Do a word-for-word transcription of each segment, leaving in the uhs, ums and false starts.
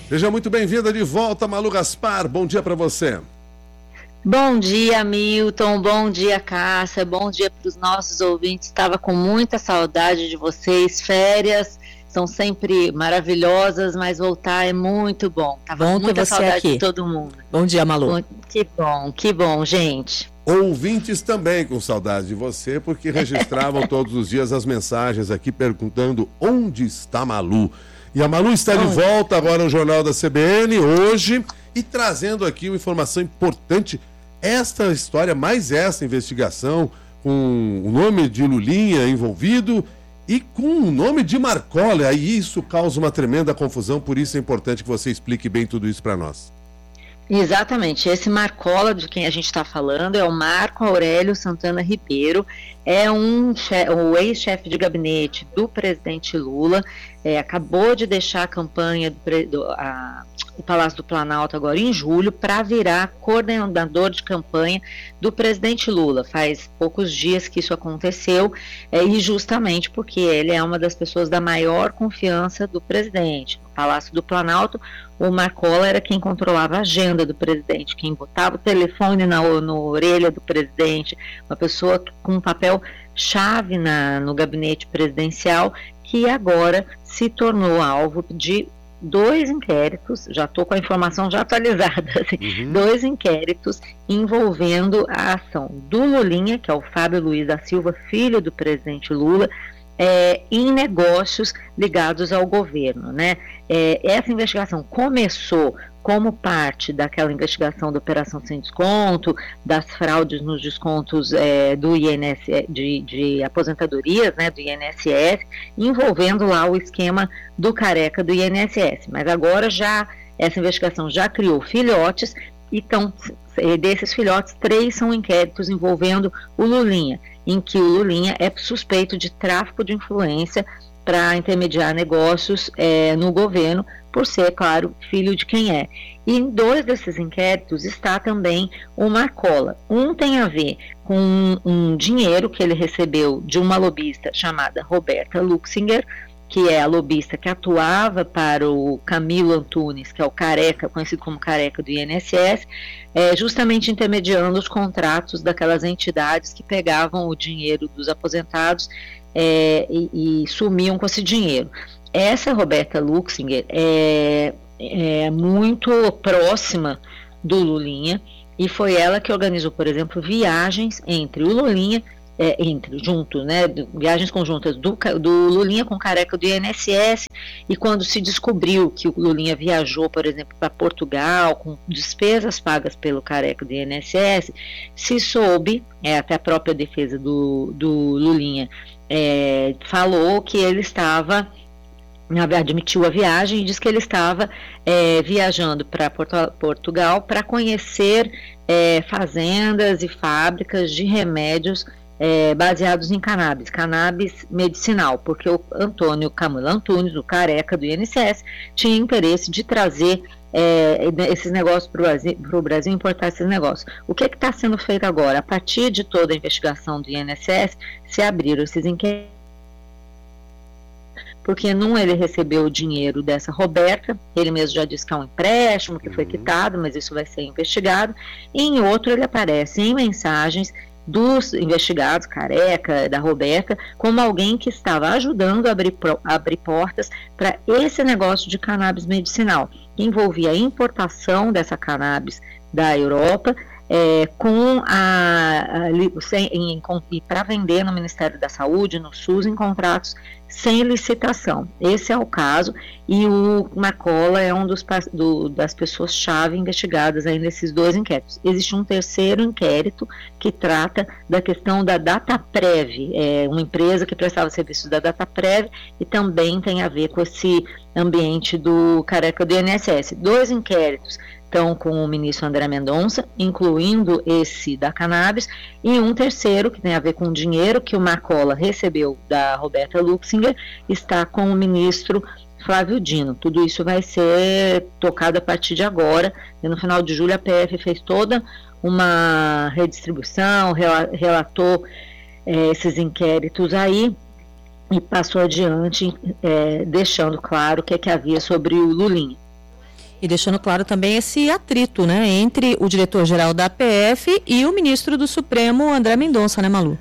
Seja muito bem-vinda de volta, Malu Gaspar. Bom dia para você. Bom dia, Milton. Bom dia, Cássia. Bom dia para os nossos ouvintes. Estava com muita saudade de vocês. Férias são sempre maravilhosas, mas voltar é muito bom. Tava bom com muita você saudade aqui. de todo mundo. Bom dia, Malu. Que bom, que bom, gente. Ouvintes também com saudade de você, porque registravam todos os dias as mensagens aqui perguntando onde está Malu. E a Malu está de volta agora no Jornal da C B N hoje e trazendo aqui uma informação importante. Esta história, mais essa investigação, com o nome de Lulinha envolvido e com o nome de Marcola. Aí isso causa uma tremenda confusão, por isso é importante que você explique bem tudo isso para nós. Exatamente, esse Marcola de quem a gente está falando é o Marco Aurélio Santana Ribeiro, é um chefe, o ex-chefe de gabinete do presidente Lula, é, acabou de deixar a campanha do, do a, o Palácio do Planalto agora em julho para virar coordenador de campanha do presidente Lula. Faz poucos dias que isso aconteceu, é, e justamente porque ele é uma das pessoas da maior confiança do presidente. No Palácio do Planalto, o Marcola era quem controlava a agenda do presidente, quem botava o telefone na, na orelha do presidente, uma pessoa com um papel chave na, no gabinete presidencial, que agora se tornou alvo de dois inquéritos, já estou com a informação já atualizada, assim, uhum. dois inquéritos envolvendo a ação do Lulinha, que é o Fábio Luiz da Silva, filho do presidente Lula, É, em negócios ligados ao governo, né? É, essa investigação começou como parte daquela investigação da Operação Sem Desconto, das fraudes nos descontos é, do I N S S, de, de aposentadorias, né, do I N S S, envolvendo lá o esquema do careca do I N S S. Mas agora já, essa investigação já criou filhotes, então desses filhotes, três são inquéritos envolvendo o Lulinha, em que o Lulinha é suspeito de tráfico de influência para intermediar negócios é, no governo, por ser, claro, filho de quem é. E em dois desses inquéritos está também o Marcola. Um tem a ver com um, um dinheiro que ele recebeu de uma lobista chamada Roberta Luxinger, que é a lobista que atuava para o Camilo Antunes, que é o careca, conhecido como careca do I N S S, é, justamente intermediando os contratos daquelas entidades que pegavam o dinheiro dos aposentados é, e, e sumiam com esse dinheiro. Essa Roberta Luxinger é, é muito próxima do Lulinha e foi ela que organizou, por exemplo, viagens entre o Lulinha É, entre, junto, né, viagens conjuntas do, do Lulinha com careca do I N S S, e quando se descobriu que o Lulinha viajou, por exemplo, para Portugal, com despesas pagas pelo careca do I N S S, se soube, é, até a própria defesa do, do Lulinha é, falou que ele estava, admitiu a viagem e disse que ele estava é, viajando para Porto, Portugal para conhecer é, fazendas e fábricas de remédios É, baseados em cannabis, cannabis medicinal, porque o Antônio Camilo Antunes, o careca do I N S S, tinha interesse de trazer é, esses negócios para o Brasil, pro Brasil, importar esses negócios. O que está sendo feito agora? A partir de toda a investigação do I N S S, se abriram esses inquéritos, porque num ele recebeu o dinheiro dessa Roberta, ele mesmo já disse que é um empréstimo, que foi quitado, mas isso vai ser investigado, e em outro ele aparece em mensagens dos investigados, careca, da Roberta, como alguém que estava ajudando a abrir, abrir portas para esse negócio de cannabis medicinal, que envolvia a importação dessa cannabis da Europa, é, com a, a para vender no Ministério da Saúde, no SUS, em contratos sem licitação. Esse é o caso, e o Marcola é um dos do, das pessoas-chave investigadas aí nesses dois inquéritos. Existe um terceiro inquérito que trata da questão da Dataprev, é uma empresa que prestava serviços da Dataprev e também tem a ver com esse ambiente do careca do I N S S. Dois inquéritos estão com o ministro André Mendonça, incluindo esse da cannabis, e um terceiro, que tem a ver com o dinheiro que o Marcola recebeu da Roberta Luxinger, está com o ministro Flávio Dino. Tudo isso vai ser tocado a partir de agora, e no final de julho a P F fez toda uma redistribuição, relatou é, esses inquéritos aí, e passou adiante, é, deixando claro o que, é que havia sobre o Lulinha. E deixando claro também esse atrito, né, entre o diretor-geral da A P F e o ministro do Supremo, André Mendonça, né, Malu?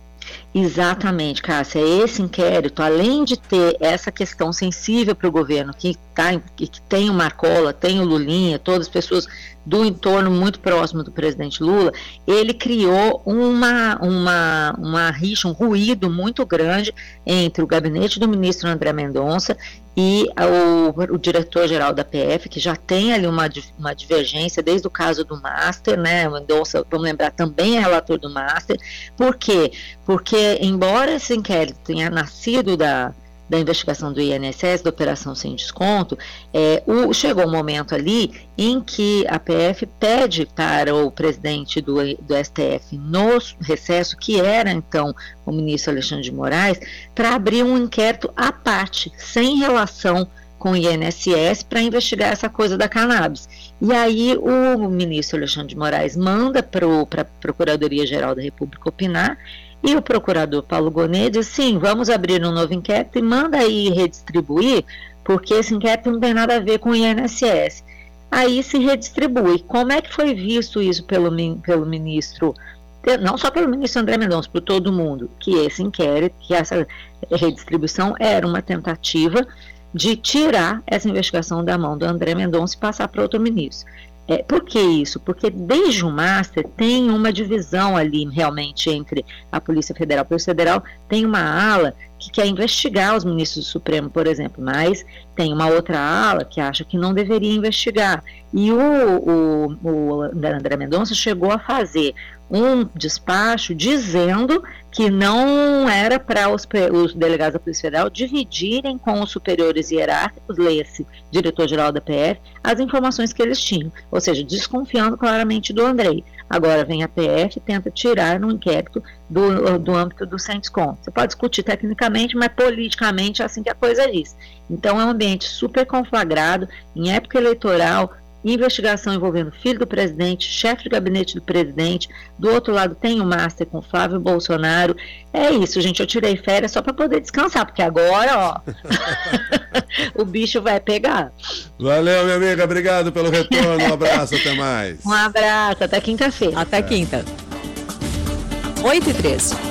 Exatamente, Cássia. Esse inquérito, além de ter essa questão sensível para o governo, que, tá, que tem o Marcola, tem o Lulinha, todas as pessoas do entorno muito próximo do presidente Lula, ele criou uma, uma, uma rixa, um ruído muito grande entre o gabinete do ministro André Mendonça e o, o diretor-geral da P F, que já tem ali uma, uma divergência desde o caso do Master, né? O Mendonça, vamos lembrar, também é relator do Master. Por quê? Porque, embora esse inquérito tenha nascido da, da investigação do I N S S, da Operação Sem Desconto, é, o, chegou um momento ali em que a P F pede para o presidente do, do S T F no recesso, que era então o ministro Alexandre de Moraes, para abrir um inquérito à parte, sem relação com o I N S S, para investigar essa coisa da cannabis. E aí o ministro Alexandre de Moraes manda para a Procuradoria-Geral da República opinar, e o procurador Paulo Gonet diz, sim, vamos abrir um novo inquérito e manda aí redistribuir, porque esse inquérito não tem nada a ver com o I N S S. Aí se redistribui. Como é que foi visto isso pelo, pelo ministro, não só pelo ministro André Mendonça, por todo mundo, que esse inquérito, que essa redistribuição era uma tentativa de tirar essa investigação da mão do André Mendonça e passar para outro ministro. É, por que isso? Porque desde o Master tem uma divisão ali realmente entre a Polícia Federal. A Polícia Federal tem uma ala que quer investigar os ministros do Supremo, por exemplo, mas tem uma outra ala que acha que não deveria investigar. E o, o, o André Mendonça chegou a fazer um despacho dizendo que não era para os, os delegados da Polícia Federal dividirem com os superiores hierárquicos, leia-se diretor-geral da P F, as informações que eles tinham, ou seja, desconfiando claramente do Andrei. Agora vem a P F e tenta tirar no inquérito do, do âmbito do sem desconto. Você pode discutir tecnicamente, mas politicamente é assim que a coisa diz. Então é um ambiente super conflagrado, em época eleitoral, investigação envolvendo filho do presidente, chefe de gabinete do presidente, do outro lado tem o Master com Flávio Bolsonaro. É isso, gente, eu tirei férias só para poder descansar, porque agora, ó, o bicho vai pegar. Valeu, minha amiga, obrigado pelo retorno, um abraço, até mais. Um abraço, até quinta-feira. Até é. quinta. oito e treze.